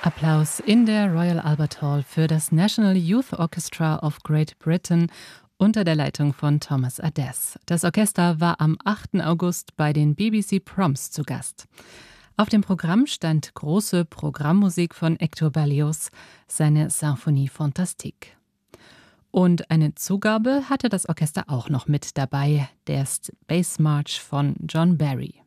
Applaus in der Royal Albert Hall für das National Youth Orchestra of Great Britain unter der Leitung von Thomas Adès. Das Orchester war am 8. August bei den BBC Proms zu Gast. Auf dem Programm stand große Programmmusik von Hector Berlioz, seine Symphonie Fantastique. Und eine Zugabe hatte das Orchester auch noch mit dabei, der Space March von John Barry.